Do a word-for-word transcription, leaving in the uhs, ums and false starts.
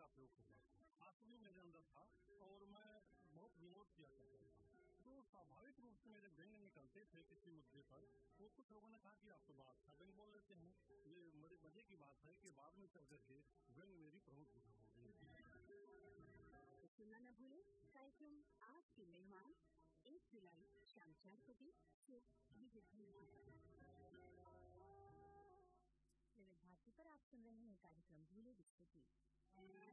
प्रयोग करना आखिरी मेरे अंदर था और मैं बहुत विनोद किया करता था। तो स्वाभाविक रूप से मेरे व्यंग निकलते थे किसी मुद्दे पर। वो कुछ लोगों ने कहा कि आप तो बात का व्यंग बोल लेते हैं। ये बड़े मजे की बात है कि बाद में चल करके व्यंग मेरी प्रमुख भूमिका हो गई। तो सुनना न भूले कार्यक्रम आज के मेहमान एक जुलाई शाम चार बजे विविध भारती पर आप सुन रहे हैं कार्यक्रम भूले विस्मृति।